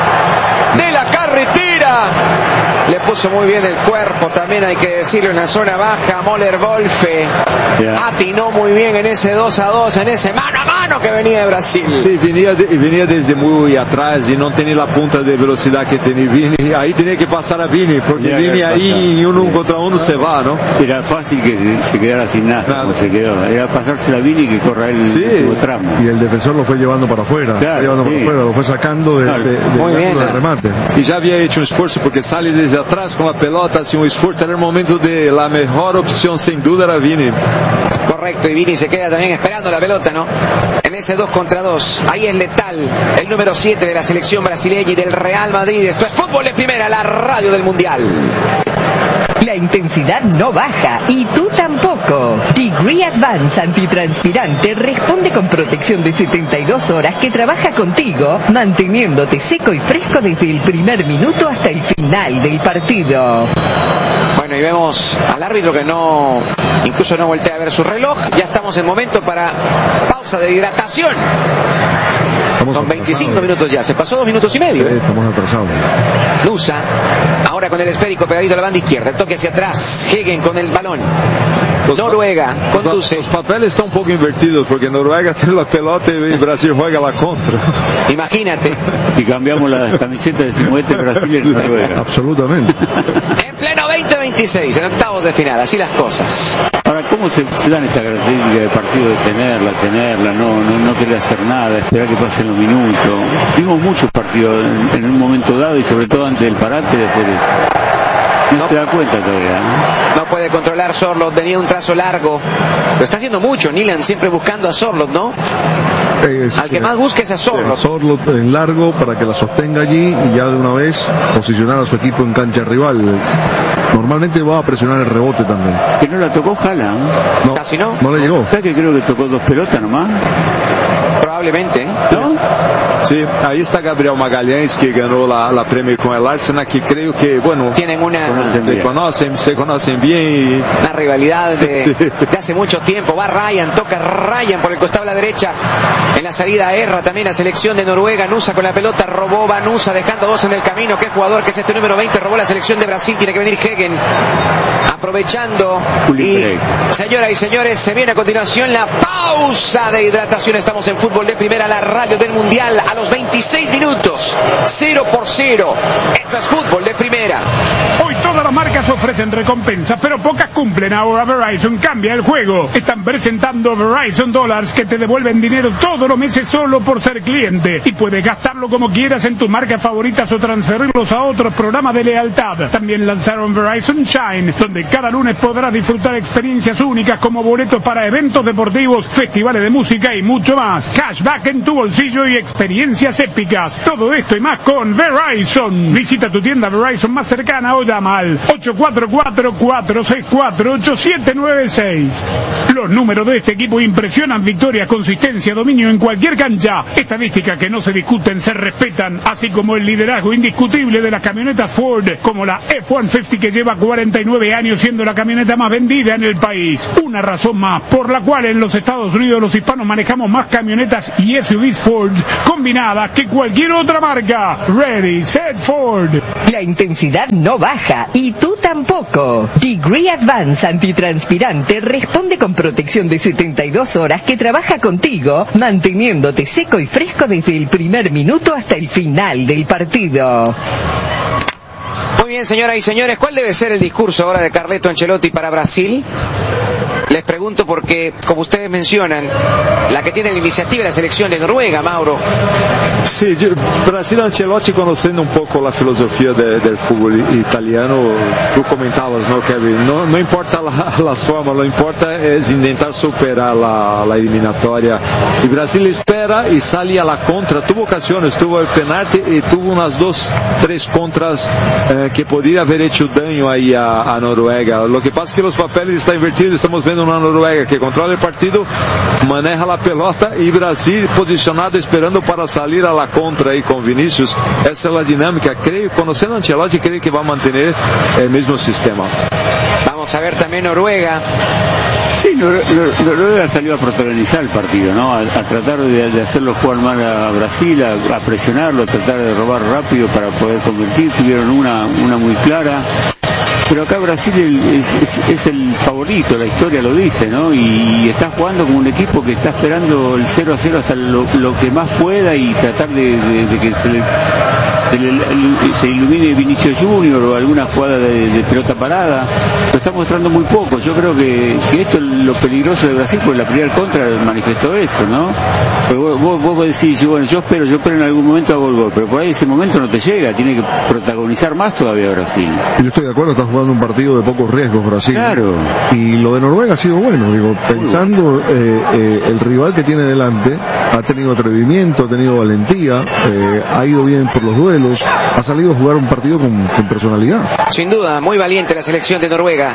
de la carretera. Le puso muy bien el cuerpo, también hay que decirlo, en la zona baja. Möller Wolfe yeah. atinó muy bien en ese dos a dos, en ese mano a mano que venía de Brasil. Sí, venía, de, venía desde muy atrás y no tenía la punta de velocidad que tenía Vini. Ahí tenía que pasar a Vini, porque yeah, Vini ahí uno yeah. contra uno se va, ¿no? Era fácil que se, se quedara sin nada, claro. se quedó. Era pasársela a Vini que corra el sí. tramo. Y el defensor lo fue llevando para afuera, claro, llevando sí. para afuera, lo fue sacando de, claro. de, de, muy de, bien, de remate. Y ya había hecho un esfuerzo porque sale desde atrás con la pelota, hace un esfuerzo. Era el momento de la mejor opción, sin duda, era Vini. Correcto, y Vini se queda también esperando la pelota, ¿no? En ese dos contra dos. Ahí es letal el número siete de la selección brasileña y del Real Madrid. Esto es Fútbol de Primera, la radio del Mundial. La intensidad no baja y tú tampoco. Degree Advance Antitranspirante responde con protección de setenta y dos horas que trabaja contigo, manteniéndote seco y fresco desde el primer minuto hasta el final del partido. Bueno, y vemos al árbitro que no, incluso no voltea a ver su reloj. Ya estamos en momento para pausa de hidratación. Son veinticinco minutos ya, se pasó dos minutos y medio. ¿eh? Estamos atrasados. Nusa, ahora con el esférico pegadito a la banda izquierda, el toque hacia atrás, Hegen con el balón. Los Noruega conduce. Los papeles están un poco invertidos porque Noruega tiene la pelota y Brasil juega la contra. Imagínate. Y cambiamos la camiseta de Simuete Brasil y Noruega. Absolutamente. En pleno veinte veintiséis, en octavos de final, así las cosas. Ahora, ¿cómo se, se dan esta característica de partido de tenerla, tenerla, no, no, no querer hacer nada, esperar que pasen los minutos? Vimos muchos partidos en, en un momento dado y sobre todo antes del parate de hacer esto. No, no se da cuenta todavía, ¿no? No puede controlar Sorloth, venía un trazo largo. Lo está haciendo mucho Nyland, siempre buscando a Sorloth, ¿no? Es, Al que más busque es a Sorloth. Sorloth en largo para que la sostenga allí y ya de una vez posicionar a su equipo en cancha rival. Normalmente va a presionar el rebote también. Que no la tocó Haaland. No, casi no. No le llegó. ¿Sabes que creo que tocó dos pelotas nomás? Probablemente, ¿no? Sí, ahí está Gabriel Magalhães, que ganó la, la Premier con el Arsenal, que creo que, bueno, tienen una conocen, conocen, se conocen bien y... una rivalidad de, sí. de hace mucho tiempo. Va Ryan, toca Ryan por el costado a la derecha, en la salida erra también la selección de Noruega. Nusa con la pelota, robó, va Nusa dejando dos en el camino. ¿Qué jugador que es este número veinte? Robó la selección de Brasil, tiene que venir Hegen aprovechando. Y señoras y señores, se viene a continuación la pausa de hidratación. Estamos en Fútbol de Primera, la radio del Mundial, a los veintiséis minutos, cero por cero. Esto es Fútbol de Primera. Hoy todas las marcas ofrecen recompensas, pero pocas cumplen. Ahora Verizon cambia el juego. Están presentando Verizon Dollars, que te devuelven dinero todos los meses solo por ser cliente. Y puedes gastarlo como quieras en tus marcas favoritas o transferirlos a otros programas de lealtad. También lanzaron Verizon Shine, donde cada lunes podrás disfrutar experiencias únicas como boletos para eventos deportivos, festivales de música y mucho más. Cashback en tu bolsillo y experiencias épicas. Todo esto y más con Verizon. Visita tu tienda Verizon más cercana o llama al ocho cuatro cuatro, cuatro seis cuatro, ocho siete nueve seis. Los números de este equipo impresionan: victoria, consistencia, dominio en cualquier cancha. Estadísticas que no se discuten, se respetan, así como el liderazgo indiscutible de las camionetas Ford, como la F ciento cincuenta, que lleva cuarenta y nueve años siendo la camioneta más vendida en el país. Una razón más por la cual en los Estados Unidos los hispanos manejamos más camionetas y S U Vs Ford combinadas que cualquier otra marca. Ready, set, Ford. La intensidad no baja y tú tampoco. Degree Advance Antitranspirante responde con protección de setenta y dos horas que trabaja contigo, manteniéndote seco y fresco desde el primer minuto hasta el final del partido. Muy bien, señoras y señores, ¿cuál debe ser el discurso ahora de Carleto Ancelotti para Brasil? Les pregunto porque, como ustedes mencionan, la que tiene la iniciativa es la selección de Noruega, Mauro. Sí, yo, Brasil Ancelotti, conociendo un poco la filosofía de, del fútbol italiano, tú comentabas, ¿no, Kevin? No, no importa la, las formas, lo importa es intentar superar la, la eliminatoria. Y Brasil espera y sale a la contra. Tuvo ocasiones, tuvo el penalti y tuvo unas dos, tres contras eh, que podría haber hecho daño ahí a, a Noruega. Lo que pasa es que los papeles están invertidos. Estamos viendo una Noruega que controla el partido, maneja la pelota, y Brasil posicionado esperando para salir a la contra ahí con Vinicius. Esa es la dinámica. Creo, conociendo a Ancelotti, creo que va a mantener el mismo sistema. Vamos a ver también Noruega. Sí, Noruega salió a protagonizar el partido, ¿no? A, a tratar de, de hacerlo jugar mal a Brasil, a, a presionarlo, a tratar de robar rápido para poder convertir. Tuvieron una, una muy clara. Pero acá Brasil es, es, es el favorito, la historia lo dice, ¿no? Y está jugando como un equipo que está esperando el cero a cero hasta lo, lo que más pueda y tratar de, de, de que se le, de le, se ilumine Vinicius Junior o alguna jugada de, de pelota parada. Lo está mostrando muy poco. Yo creo que, que esto es lo peligroso de Brasil, porque la primera contra manifestó eso, ¿no? Pues vos, vos, vos decís, bueno, yo espero, yo espero en algún momento hago el gol, pero por ahí ese momento no te llega, tiene que protagonizar más todavía Brasil. Yo estoy de acuerdo, está jugando un partido de pocos riesgos Brasil. Claro. Y lo de Noruega ha sido bueno, digo, pensando eh, eh, el rival que tiene delante, ha tenido atrevimiento, ha tenido valentía, eh, ha ido bien por los duelos, ha salido a jugar un partido con, con personalidad. Sin duda, muy valiente la selección de Noruega.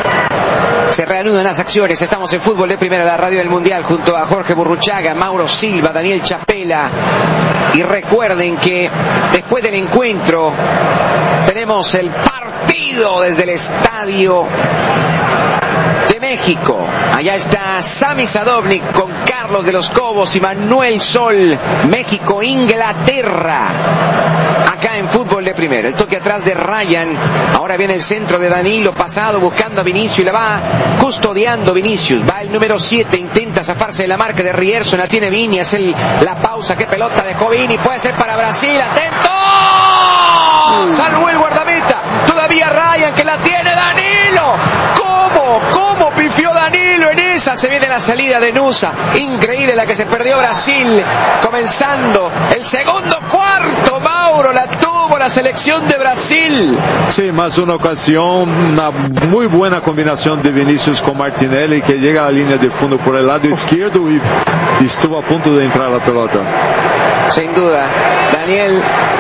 Se reanudan las acciones. Estamos en Fútbol de Primera, la radio del Mundial, junto a Jorge Burruchaga, Mauro Silva, Daniel Chapela. Y recuerden que después del encuentro tenemos el partido desde el estadio de México. Allá está Sami Sadovnik con Carlos de los Cobos y Manuel Sol. México, Inglaterra. Acá en Fútbol de Primera. El toque atrás de Ryan. Ahora viene el centro de Danilo, pasado buscando a Vinicius y la va custodiando Vinicius. Va el número siete, intenta zafarse de la marca de Rierson. La tiene Vini, hace el, la pausa. Qué pelota dejó Vini. Puede ser para Brasil. ¡Atento! Salvó el guardameta. Todavía Ryan que la tiene Danilo. ¿Cómo? ¿Cómo pifió Danilo en esa? Se viene la salida de Nusa. Increíble la que se perdió Brasil. Comenzando el segundo cuarto. Mauro, la tuvo la selección de Brasil. Sí, más una ocasión, una muy buena combinación de Vinicius con Martinelli, que llega a la línea de fondo por el lado izquierdo y, y estuvo a punto de entrar la pelota. Sin duda, Daniel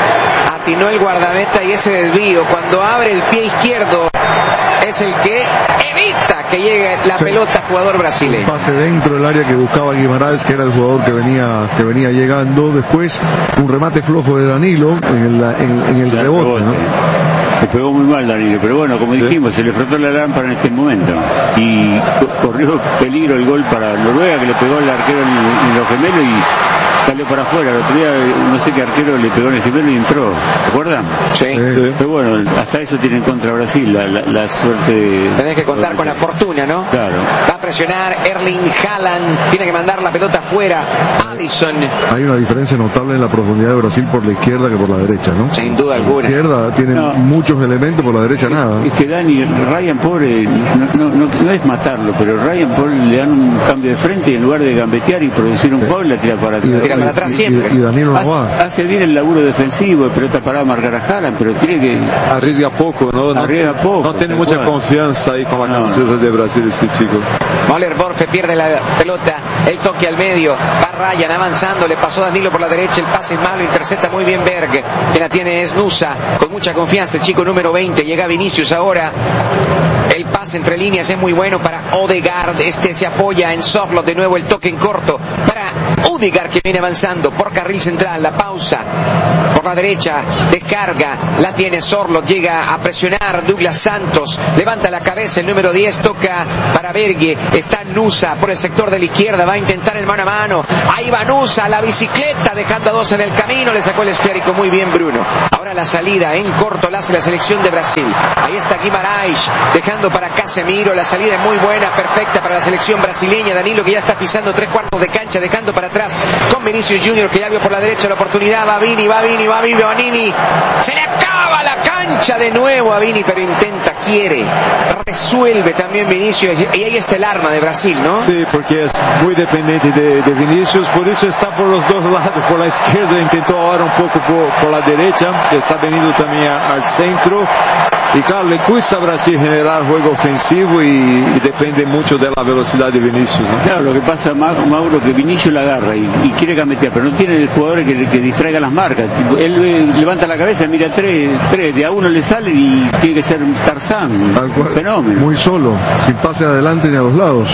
atinó el guardameta y ese desvío, cuando abre el pie izquierdo, es el que evita que llegue la sí. pelota jugador brasileño. Pase dentro del área que buscaba Guimaraes, que era el jugador que venía que venía llegando. Después un remate flojo de Danilo en el, en, en el rebote, rebote, ¿no? Le pegó muy mal Danilo, pero bueno, como dijimos, se le frotó la lámpara en este momento y co- corrió peligro el gol para Noruega, que le pegó el arquero en, en los gemelos y salió para afuera. El otro día no sé qué arquero le pegó en el gemelo y entró, ¿te acuerdan? Sí. Eh, pero bueno, hasta eso tiene en contra Brasil, la, la, la suerte. Tenés que contar con la fortuna, ¿no? Claro. Va a presionar Erling Haaland, tiene que mandar la pelota afuera. Alisson. Hay una diferencia notable en la profundidad de Brasil por la izquierda que por la derecha, ¿no? Sin duda alguna. La izquierda tiene no. muchos elementos, por la derecha nada. Es que Dani, Ryan pobre, no, no, no, no es matarlo, pero Ryan pobre le dan un cambio de frente y en lugar de gambetear y producir un foul, la tira para atrás. Tira para atrás siempre. Y, y Danilo no va. Hace, hace bien el laburo defensivo, pero pelota parada a marcar a Haaland, pero tiene que... Arriesga poco, ¿no? Arriesga no, poco. No tiene mucha cual. confianza ahí con la no. camiseta de Brasil este chico. Moller Borfe pierde la pelota, el toque al medio, va Ryan avanzando, le pasó Danilo por la derecha, el pase es malo, intercepta muy bien Berg, que la tiene es Nusa, con mucha confianza el chico número veinte, llega Vinicius ahora, el pase entre líneas es muy bueno para Odegaard, este se apoya en Sorloth, de nuevo el toque en corto para Odegaard que viene avanzando por carril central, la pausa por la derecha, descarga, la tiene Sorloth, llega a presionar Douglas Santos, levanta la cabeza el número diez, toca para Berge, está Nusa por el sector de la izquierda, va a intentar el mano a mano, ahí va Nusa, la bicicleta, dejando a dos en el camino, le sacó el esférico muy bien Bruno. Ahora la salida en corto la hace la selección de Brasil, ahí está Guimaraes, dejando para Casemiro, la salida es muy buena, perfecta para la selección brasileña, Danilo que ya está pisando tres cuartos de cancha, dejando para atrás con Vinicius Junior que ya vio por la derecha la oportunidad, va Vini, va Vini, va Vini, va Vini, se le acaba la cancha de nuevo a Vini, pero intenta, quiere, resuelve también Vinicius, y ahí está el arma de Brasil, ¿no? Sí, porque es muy dependiente de, de Vinicius, por eso está por los dos lados, por la izquierda, intentó ahora un poco por, por la derecha, está venido también a, al centro, y claro, le cuesta a Brasil generar juego ofensivo y, y depende mucho de la velocidad de Vinicius, ¿no? Claro, lo que pasa, Mauro, que Vinicius la agarra y, y quiere gambetear, pero no tiene jugadores que, que distraigan las marcas. Él eh, levanta la cabeza, mira tres, tres, de a uno le sale y tiene que ser Tarzán, un fenómeno. Muy solo, sin pase adelante ni a los lados.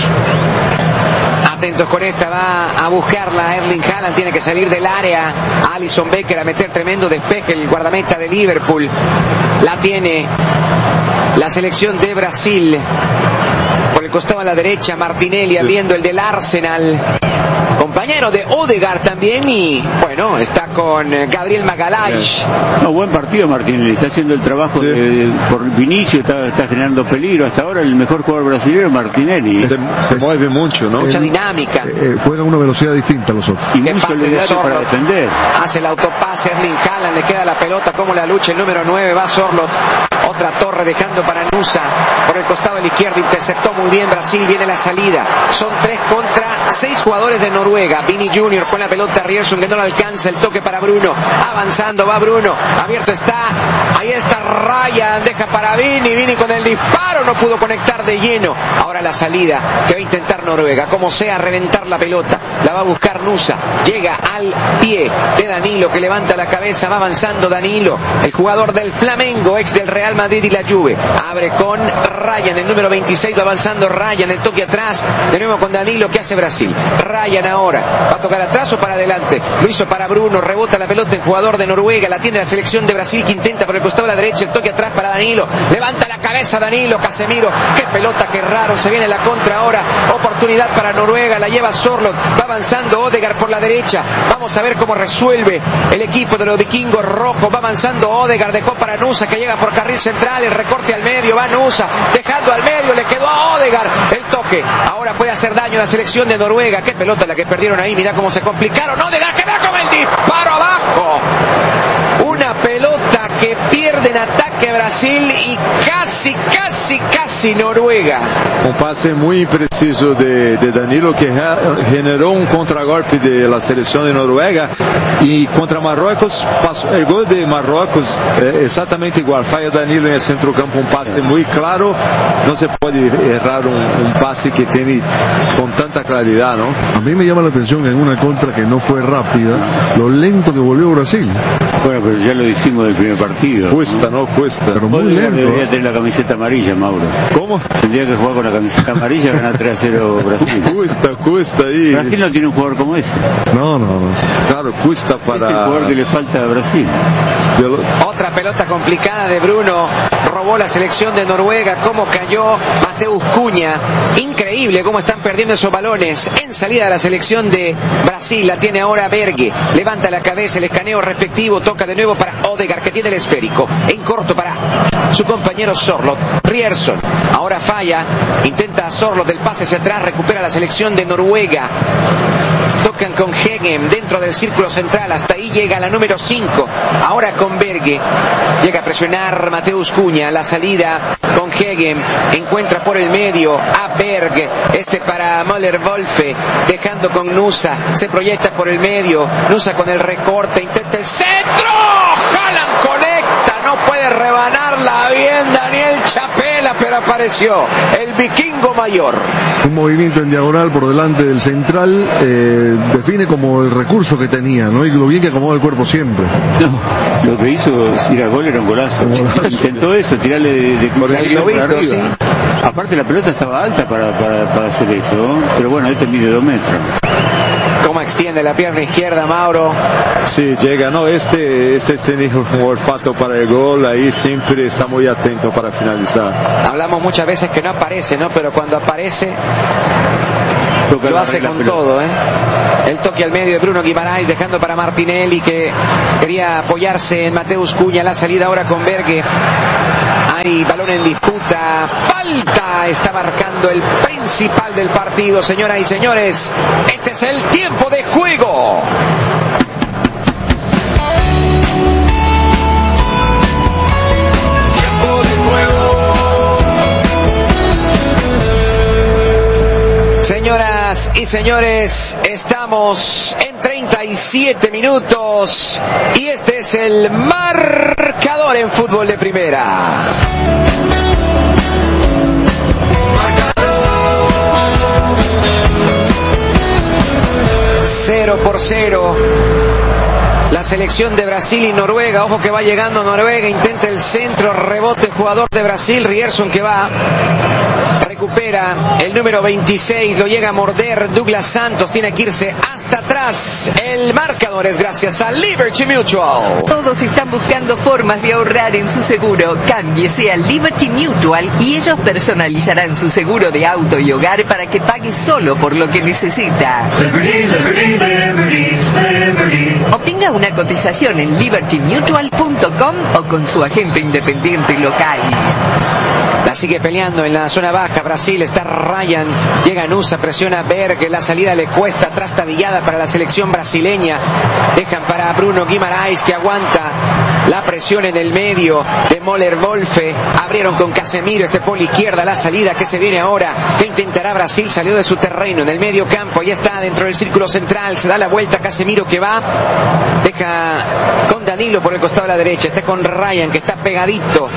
Atentos con esta, va a buscarla Erling Haaland, tiene que salir del área, Alisson Becker a meter tremendo despeje, el guardameta de Liverpool, la tiene la selección de Brasil, por el costado a la derecha, Martinelli abriendo el del Arsenal, compañero de Odegaard también, y bueno, está con Gabriel Magalhaes. No, buen partido Martinelli, está haciendo el trabajo sí. de, de, por Vinicius, está, está generando peligro, hasta ahora el mejor jugador brasileño Martinelli. Se, se mueve mucho, ¿no? Mucha dinámica. Eh, eh, juega a una velocidad distinta a los otros. Y muy solidario para defender. Hace el autopase, Erling Haaland, le queda la pelota, como la lucha, el número nueve, va Sorloth, otra torre dejando para Nusa, por el costado de la izquierda, interceptó muy bien Brasil, viene la salida, son tres contra seis jugadores de Noruega. Noruega. Vini Junior con la pelota, Rierson que no lo alcanza, el toque para Bruno, avanzando, va Bruno, abierto está, ahí está Ryan, deja para Vini, Vini con el disparo, no pudo conectar de lleno. Ahora la salida que va a intentar Noruega, como sea, reventar la pelota, la va a buscar Nusa, llega al pie de Danilo que levanta la cabeza, va avanzando Danilo, el jugador del Flamengo, ex del Real Madrid y la Juve, abre con Ryan, el número veintiséis, va avanzando Ryan, el toque atrás, de nuevo con Danilo, ¿qué hace Brasil? Ryan ahora, va a tocar atrás o para adelante, lo hizo para Bruno, rebota la pelota el jugador de Noruega, la tiene la selección de Brasil que intenta por el costado de la derecha, el toque atrás para Danilo, levanta la cabeza Danilo, Casemiro, qué pelota, qué raro, se viene la contra ahora, oportunidad para Noruega, la lleva Sorloth, va avanzando Odegaard por la derecha, vamos a ver cómo resuelve el equipo de los vikingos rojos, va avanzando Odegaard, dejó para Nusa que llega por carril central, el recorte al medio, va Nusa, dejando al medio, le quedó a Odegaard, el toque, ahora puede hacer daño a la selección de Noruega, qué pelota la que perdieron ahí, mira cómo se complicaron, Odegaard que va con el disparo abajo, una pelota que pierde en ataque Brasil y casi, casi, casi Noruega. Un pase muy impreciso de, de Danilo que generó un contragolpe de la selección de Noruega y contra Marruecos pasó, el gol de Marruecos eh, exactamente igual, falla Danilo en el centrocampo, un pase muy claro, no se puede errar un, un pase que tiene con tanta claridad, ¿no? A mí me llama la atención en una contra que no fue rápida, lo lento que volvió Brasil. Bueno, pero ya lo hicimos del primer partido. Cuesta, ¿no? Cuesta. Pero muy Odegaard lento. debería tener la camiseta amarilla, Mauro. ¿Cómo? Tendría que jugar con la camiseta amarilla y ganar tres a cero Brasil. Cuesta, cuesta ahí. Brasil no tiene un jugador como ese. No, no, no. Claro, cuesta para... Es el jugador que le falta a Brasil. Otra pelota complicada de Bruno, robó la selección de Noruega, cómo cayó Mateus Cunha, increíble cómo están perdiendo esos balones, en salida de la selección de Brasil, la tiene ahora Berge, levanta la cabeza, el escaneo respectivo, toca de nuevo para Odegaard que tiene el esférico, en corto para su compañero Sorloth, Rierson, ahora falla, intenta Sorloth del pase hacia atrás, recupera la selección de Noruega, tocan con Hegem dentro del círculo central, hasta ahí llega la número cinco, ahora con Berge, llega a presionar Mateus Cunha, la salida con Hegem, encuentra por el medio a Berg, este para Möller-Wolfe, dejando con Nusa, se proyecta por el medio, Nusa con el recorte, intenta el centro, Haaland conecta, no puede rebanarla bien Daniel Chapela, pero apareció el vikingo mayor. Un movimiento en diagonal por delante del central, eh, define como el recurso que tenía, ¿no? Y lo bien que acomoda el cuerpo siempre. No, lo que hizo si era gol era un golazo. golazo. Intentó eso, tirarle de, de por el globito, arriba. Sí. Aparte la pelota estaba alta para, para, para hacer eso, pero bueno, este mide dos metros. ¿Cómo extiende la pierna izquierda, Mauro? Sí, llega, no, este, este tiene un olfato para el gol, ahí siempre está muy atento para finalizar. Hablamos muchas veces que no aparece, ¿no? Pero cuando aparece, Toca lo hace con todo, ¿eh? El toque al medio de Bruno Guimaraes, dejando para Martinelli, que quería apoyarse en Mateus Cunha, la salida ahora con Berge. Hay balón en disputa, falta, está marcando el principal del partido, señoras y señores. Este es el tiempo de juego. Tiempo de juego. Señoras y señores, estamos en treinta y siete minutos y este es el marcador en fútbol de primera. Cero por cero. La selección de Brasil y Noruega. Ojo que va llegando Noruega, intenta el centro, rebote, jugador de Brasil, Rierson que va, recupera el número veintiséis, lo llega a morder Douglas Santos, tiene que irse hasta atrás. El marcador es gracias a Liberty Mutual. Todos están buscando formas de ahorrar en su seguro. Cámbiese a Liberty Mutual y ellos personalizarán su seguro de auto y hogar para que pague solo por lo que necesita. Liberty, Liberty, Liberty, Liberty. Obtenga una cotización en liberty mutual punto com o con su agente independiente local. La sigue peleando en la zona baja Brasil, está Ryan, llega Nusa, presiona Berg, la salida le cuesta, trastabillada para la selección brasileña. Dejan para Bruno Guimaraes, que aguanta la presión en el medio de Moller Wolfe. Abrieron con Casemiro, este por la izquierda, la salida que se viene ahora, que intentará Brasil, salió de su terreno en el medio campo, ya está dentro del círculo central, se da la vuelta Casemiro, que va, deja con Danilo por el costado de la derecha, está con Ryan, que está pegadito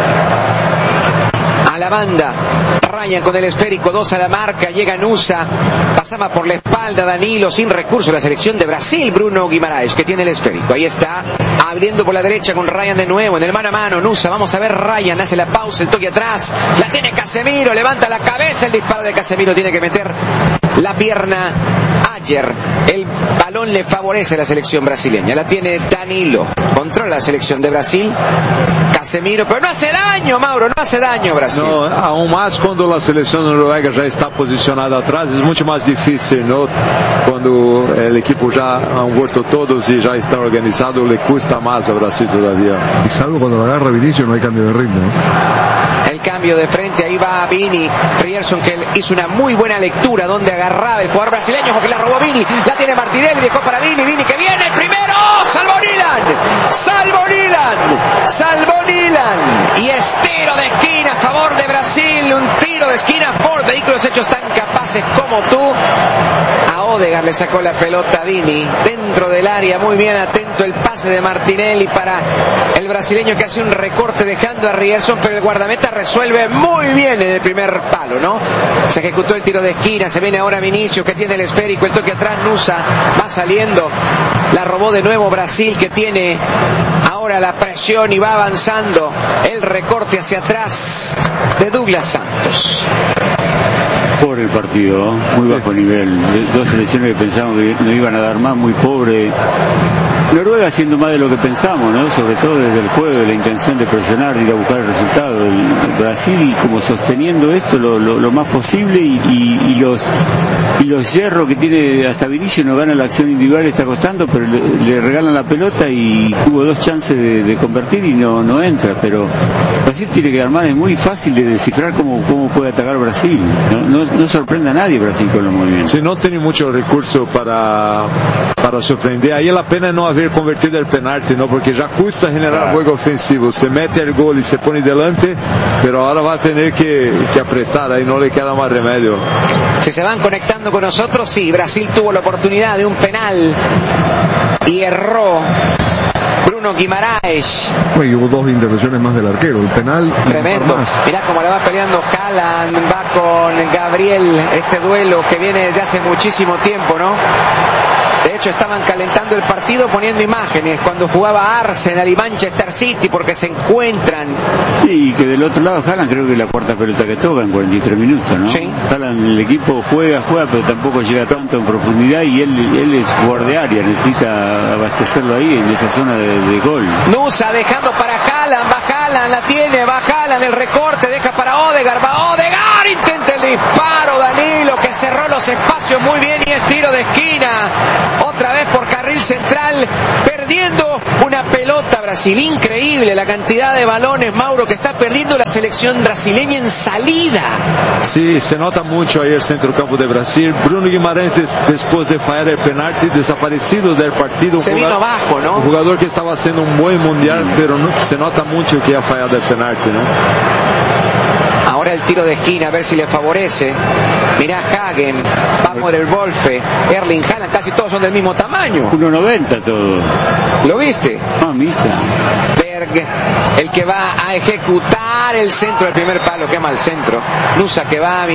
a la banda. Ryan con el esférico, dos a la marca, llega Nusa, pasaba por la espalda Danilo, sin recurso la selección de Brasil. Bruno Guimaraes, que tiene el esférico, ahí está, abriendo por la derecha con Ryan de nuevo, en el mano a mano, Nusa, vamos a ver, Ryan hace la pausa, el toque atrás, la tiene Casemiro, levanta la cabeza, el disparo de Casemiro, tiene que meter la pierna Ayer, el balón le favorece a la selección brasileña, la tiene Danilo, controla la selección de Brasil, Casemiro, pero no hace daño, Mauro, no hace daño Brasil. No, aún más cuando la selección noruega ya está posicionada atrás, es mucho más difícil, ¿no? Cuando el equipo ya han vuelto todos y ya está organizado, le cuesta más a Brasil todavía. Y salvo cuando lo agarra Vinicius, no hay cambio de ritmo, ¿no? El cambio de frente, ahí va Vini, Rierson, que hizo una muy buena lectura donde agarraba el jugador brasileño, porque la robó Vini, la tiene Martinelli, dejó para Vini, Vini que viene, el primero, salvó Nilan, salvó Nilan, salvó Nilan, y es tiro de esquina a favor de Brasil, un tiro de esquina por vehículos hechos tan capaces como tú. A Odegaard le sacó la pelota a Vini, dentro del área, muy bien atento el pase de Martinelli para el brasileño, que hace un recorte dejando a Rierson, pero el guardameta resuelve muy bien en el primer palo, ¿no? Se ejecutó el tiro de esquina, se viene ahora Vinicius, que tiene el esférico, el toque atrás, Nusa va saliendo, la robó de nuevo Brasil, que tiene ahora la presión y va avanzando, el recorte hacia atrás de Douglas Santos. Por el partido, muy bajo nivel, dos selecciones que pensábamos que no iban a dar más, muy pobre. Noruega haciendo más de lo que pensamos, ¿no? Sobre todo desde el juego, la intención de presionar, ir a buscar el resultado. El Brasil como sosteniendo esto lo, lo, lo más posible, y, y, y los y los hierros que tiene hasta Vinicius, no gana la acción individual, está costando, pero le, le regalan la pelota y tuvo dos chances de, de convertir y no, no entra. Pero Brasil tiene que dar más, es muy fácil de descifrar cómo, cómo puede atacar Brasil. No, no, no sorprende a nadie Brasil con los movimientos. Si no tiene mucho recurso para, para sorprender, ahí la pena es no haber convertido el penalti, ¿no? Porque ya cuesta generar ah. juego ofensivo, se mete el gol y se pone delante, pero ahora va a tener que, que apretar, ahí no le queda más remedio. Si se van conectando con nosotros, sí, Brasil tuvo la oportunidad de un penal y erró Bruno Guimaraes. Bueno, y hubo dos intervenciones más del arquero, el penal. Tremendo. Mirá cómo la va peleando Haaland, va con Gabriel, este duelo que viene desde hace muchísimo tiempo, ¿no? De hecho, estaban calentando el partido poniendo imágenes cuando jugaba Arsenal y Manchester City, porque se encuentran. Y que del otro lado Haaland creo que es la cuarta pelota que toca en cuarenta y tres minutos, ¿no? Sí. Haaland, el equipo juega, juega, pero tampoco llega tanto en profundidad, y él, él es jugador de área, necesita abastecerlo ahí en esa zona de, de gol. Nusa dejando para Haaland, va Haaland, la tiene, va Haaland, el recorte, deja para Odegaard, va Odegaard, intenta el disparo, Danilo, que cerró los espacios muy bien, y es tiro de esquina. Otra vez por carril central, perdiendo una pelota Brasil. Increíble la cantidad de balones, Mauro, que está perdiendo la selección brasileña en salida. Sí, se nota mucho ahí el centrocampo de Brasil. Bruno Guimaraes, des, después de fallar el penalti, desaparecido del partido. Se jugador, vino abajo, ¿no? Un jugador que estaba haciendo un buen mundial, pero no, se nota mucho que ha fallado el penalti, ¿no? Ahora el tiro de esquina, a ver si le favorece. Mirá Hagen, va por el Wolfe, Erling Haaland, casi todos son del mismo tamaño. uno noventa todo. ¿Lo viste? Mamita. Berg, el que va a ejecutar el centro del primer palo, qué mal centro. Nusa que va a